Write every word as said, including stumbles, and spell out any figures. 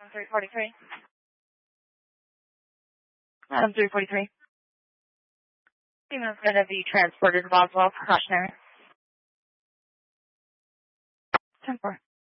three forty-three. Adam three forty-three. Female's going to be transported to Boswell, precautionary. ten four.